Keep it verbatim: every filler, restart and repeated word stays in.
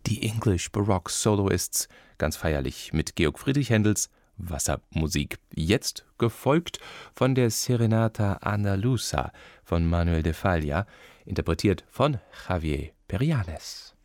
die English Baroque Soloists, ganz feierlich mit Georg Friedrich Händels Wassermusik. Jetzt gefolgt von der Serenata Andaluza von Manuel de Falla, interpretiert von Javier Perianes.